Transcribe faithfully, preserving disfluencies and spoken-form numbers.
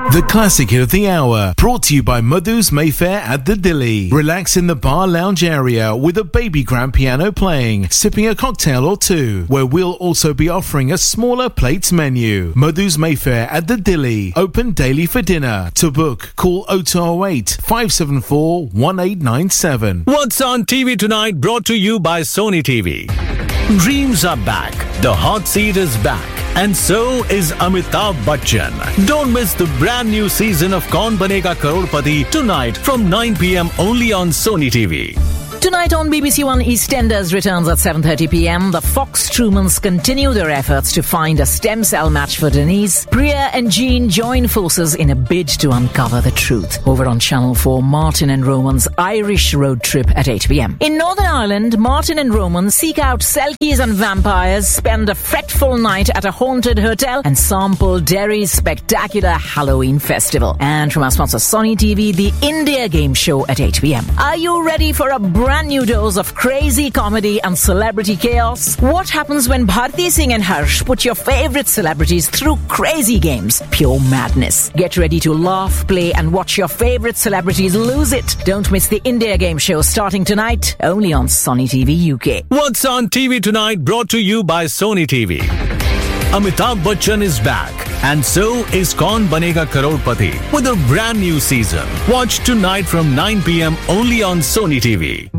The classic hit of the hour, brought to you by Madhu's Mayfair at the Dilly. Relax in the bar lounge area with a baby grand piano playing, sipping a cocktail or two, where we'll also be offering a smaller plates menu. Madhu's Mayfair at the Dilly, open daily for dinner. To book, call oh two oh eight, five seven four, one eight nine seven. What's on T V tonight, brought to you by Sony T V. Dreams are back. The hot seat is back. And so is Amitabh Bachchan. Don't miss the brand new season of Kaun Banega Crorepati tonight from nine p.m. only on Sony T V. Tonight on B B C One, EastEnders returns at seven thirty p.m. The Fox Trumans continue their efforts to find a stem cell match for Denise. Priya and Jean join forces in a bid to uncover the truth. Over on Channel four, Martin and Roman's Irish road trip at eight p.m. In Northern Ireland, Martin and Roman seek out selkies and vampires, spend a fretful night at a haunted hotel, and sample Derry's spectacular Halloween festival. And from our sponsor Sony T V, the India Game Show at eight p.m. Are you ready for a brand new dose of crazy comedy and celebrity chaos? What happens when Bharti Singh and Harsh put your favorite celebrities through crazy games? Pure madness. Get ready to laugh, play, and watch your favorite celebrities lose it. Don't miss the India Game Show starting tonight, only on Sony T V U K. What's on T V tonight, brought to you by Sony T V. Amitabh Bachchan is back, and so is Kaun Banega Crorepati with a brand new season. Watch tonight from nine p.m. only on Sony T V.